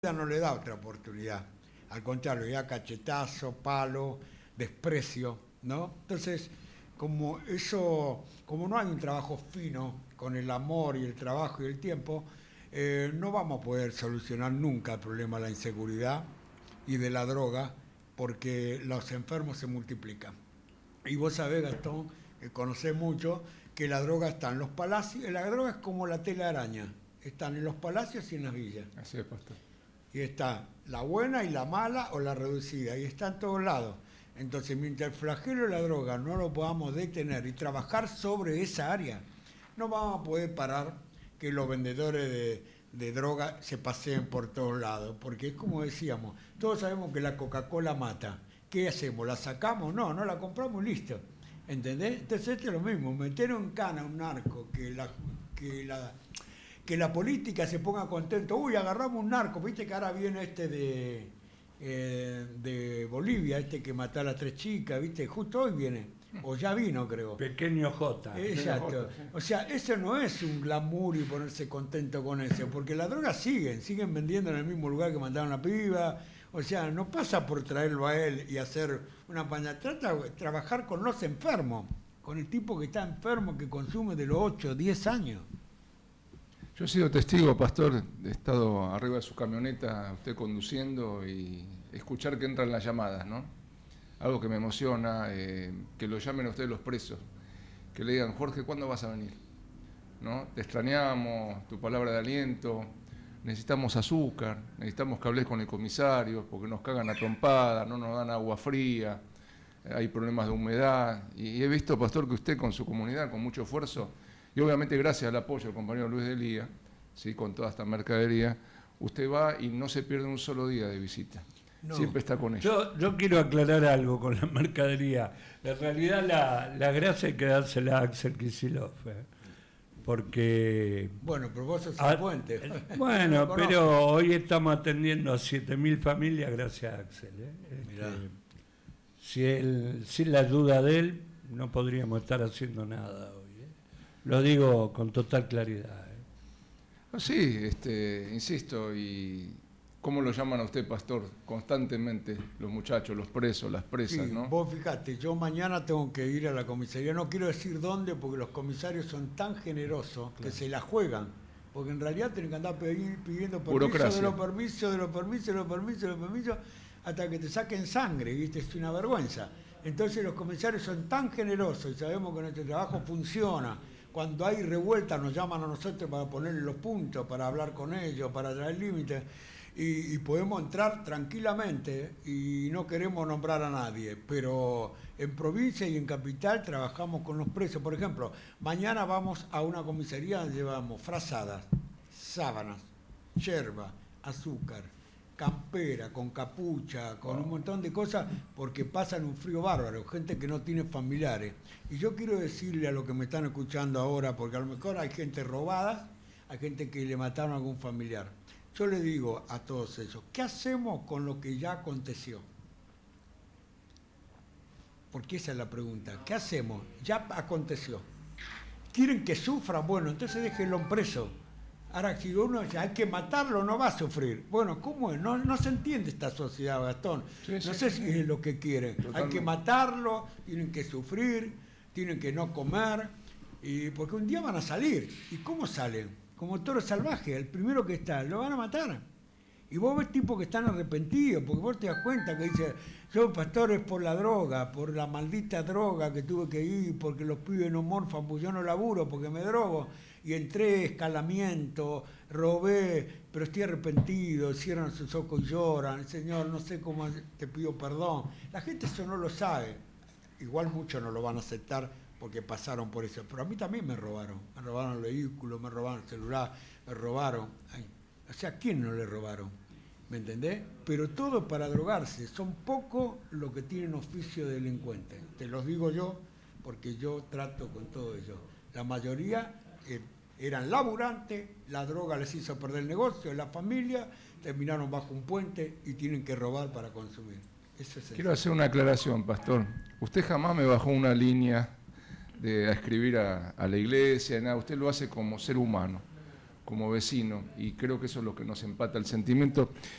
no le da otra oportunidad. Al contrario, ya cachetazo, palo, desprecio, ¿no? Entonces, como no hay un trabajo fino con el amor y el trabajo y el tiempo, no vamos a poder solucionar nunca el problema de la inseguridad y de la droga, porque los enfermos se multiplican. Y vos sabés, Gastón, que conocés mucho, que la droga está en los palacios. La droga es como la tela araña, están en los palacios y en las villas. Así es, pastor. Y está la buena y la mala o la reducida, y está en todos lados. Entonces, mientras el flagelo de la droga no lo podamos detener y trabajar sobre esa área, no vamos a poder parar que los vendedores de droga se paseen por todos lados, porque es como decíamos, todos sabemos que la Coca-Cola mata. ¿Qué hacemos? ¿La sacamos? No, no la compramos y listo. ¿Entendés? Entonces esto es lo mismo, meter en cana a un narco que la política se ponga contento. Uy, agarramos un narco, viste que ahora viene este de Bolivia, este que mató a las 3 chicas, viste, justo hoy viene, o ya vino, creo. Pequeño J. Exacto. O sea, eso no es un glamour y ponerse contento con eso, porque las drogas siguen vendiendo en el mismo lugar que mandaron la piba. O sea, no pasa por traerlo a él y hacer una paña. Trata de trabajar con los enfermos, con el tipo que está enfermo, que consume de los 8 o 10 años. Yo he sido testigo, pastor, he estado arriba de su camioneta, usted conduciendo, y escuchar que entran las llamadas, ¿no? Algo que me emociona, que lo llamen a ustedes los presos, que le digan, Jorge, ¿cuándo vas a venir? ¿No? Te extrañamos, tu palabra de aliento, necesitamos azúcar, necesitamos que hables con el comisario, porque nos cagan a trompada, no nos dan agua fría, hay problemas de humedad, y he visto, pastor, que usted con su comunidad, con mucho esfuerzo, y obviamente gracias al apoyo del compañero Luis de Lía, ¿sí? Con toda esta mercadería, usted va y no se pierde un solo día de visita. No. Siempre está con ellos. Yo quiero aclarar algo con la mercadería. En realidad la gracia hay que dársela a Axel Kicillof, porque... Bueno, pero vos sos el puente. Bueno, pero hoy estamos atendiendo a 7.000 familias gracias a Axel. Sin la ayuda de él no podríamos estar haciendo nada hoy. Lo digo con total claridad. Sí, insisto, y ¿cómo lo llaman a usted, pastor? Constantemente los muchachos, los presos, las presas, sí, ¿no? Vos fijate, yo mañana tengo que ir a la comisaría, no quiero decir dónde, porque los comisarios son tan generosos que se la juegan, porque en realidad tienen que andar pidiendo permiso de los permisos, hasta que te saquen sangre, ¿viste? Es una vergüenza. Entonces los comisarios son tan generosos y sabemos que nuestro trabajo funciona. Cuando hay revuelta nos llaman a nosotros para ponerle los puntos, para hablar con ellos, para traer límites, y podemos entrar tranquilamente y no queremos nombrar a nadie, pero en provincia y en capital trabajamos con los presos. Por ejemplo, mañana vamos a una comisaría donde llevamos frazadas, sábanas, yerba, azúcar, campera, con capucha, con un montón de cosas, porque pasan un frío bárbaro, gente que no tiene familiares. Y yo quiero decirle a los que me están escuchando ahora, porque a lo mejor hay gente robada, hay gente que le mataron a algún familiar. Yo le digo a todos ellos, ¿qué hacemos con lo que ya aconteció? Porque esa es la pregunta. ¿Qué hacemos? Ya aconteció. ¿Quieren que sufra? Bueno, entonces déjenlo preso. Ahora, si uno dice, hay que matarlo, no va a sufrir. Bueno, ¿cómo es? No se entiende esta sociedad, Gastón. Sí, no sé si es lo que quieren. Totalmente. Hay que matarlo, tienen que sufrir, tienen que no comer, porque un día van a salir. ¿Y cómo salen? Como toro salvaje, el primero que está, lo van a matar. Y vos ves tipos que están arrepentidos, porque vos te das cuenta que dice, yo pastor es por la droga, por la maldita droga que tuve que ir, porque los pibes no morfan, pues yo no laburo, porque me drogo. Y entré, escalamiento, robé, pero estoy arrepentido, cierran sus ojos y lloran, Señor, no sé cómo te pido perdón. La gente eso no lo sabe, igual muchos no lo van a aceptar porque pasaron por eso, pero a mí también me robaron el vehículo, me robaron el celular, me robaron, o sea, ¿a quién no le robaron? ¿Me entendés? Pero todo para drogarse, son pocos los que tienen oficio de delincuente, te los digo yo, porque yo trato con todo ello. La mayoría eran laburantes, la droga les hizo perder el negocio, la familia, terminaron bajo un puente y tienen que robar para consumir. Eso es Quiero hacer una aclaración, pastor. Usted jamás me bajó una línea a escribir a la iglesia, nada. Usted lo hace como ser humano, como vecino, y creo que eso es lo que nos empata el sentimiento.